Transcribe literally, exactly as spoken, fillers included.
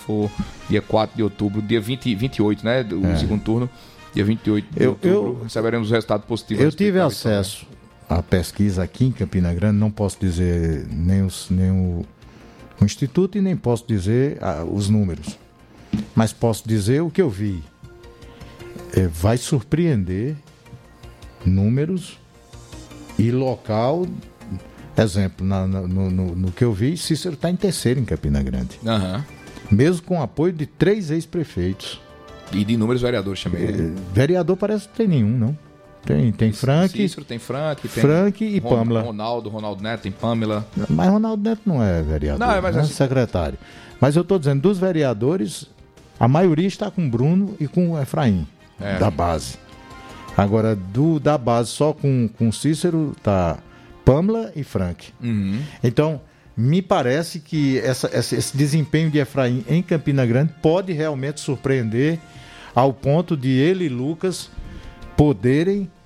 for dia quatro de outubro, dia vinte, vinte e oito, né? Do É. segundo turno, dia vinte e oito de Eu- outubro, eu- receberemos os resultados positivos. Eu a respeito tive da acesso à pesquisa aqui em Campina Grande, não posso dizer nem, os, nem o, o Instituto e nem posso dizer ah, os números, mas posso dizer o que eu vi. É, vai surpreender números e local. Exemplo, na- na- no, no- no que eu vi, Cícero está em terceiro em Campina Grande, vitória. Aham. mesmo com o apoio de três ex-prefeitos. E de inúmeros vereadores também. né? É, vereador parece que não tem nenhum, não. Tem, tem Frank, Cícero, tem Frank, tem Frank e Ron- Pâmela. Ronaldo, Ronaldo Neto, tem Pâmela. Mas Ronaldo Neto não é vereador, Não, mas é assim- secretário. Mas eu estou dizendo, dos vereadores, a maioria está com Bruno e com o Efraim, É. da base. Agora, do, da base só com, com Cícero, tá Pâmela e Frank. Uhum. Então, me parece que essa, essa- esse desempenho de Efraim em Campina Grande pode realmente surpreender ao ponto de ele e Lucas poderem